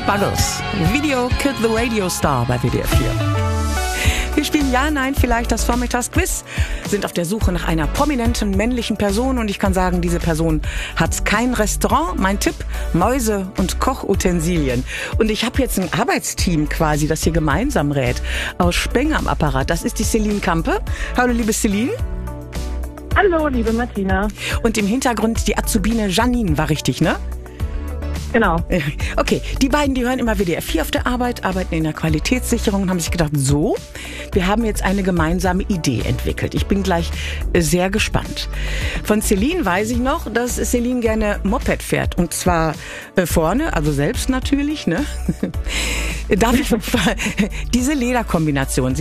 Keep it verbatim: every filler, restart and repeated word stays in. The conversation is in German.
Buggles. Video Kid the Radio Star bei W D R vier. Wir spielen Ja, Nein, vielleicht das Vormittagsquiz, sind auf der Suche nach einer prominenten männlichen Person und ich kann sagen, diese Person hat kein Restaurant. Mein Tipp, Mäuse und Kochutensilien. Und ich habe jetzt ein Arbeitsteam quasi, das hier gemeinsam rät, aus Speng am Apparat. Das ist die Celine Kampe. Hallo, liebe Celine. Hallo, liebe Martina. Und im Hintergrund die Azubine Janine, war richtig, ne? Genau. Okay, die beiden, die hören immer W D R vier auf der Arbeit, arbeiten in der Qualitätssicherung und haben sich gedacht, so, wir haben jetzt eine gemeinsame Idee entwickelt. Ich bin gleich sehr gespannt. Von Celine weiß ich noch, dass Celine gerne Moped fährt. Und zwar äh, vorne, also selbst natürlich, ne? Darf ich diese Lederkombination,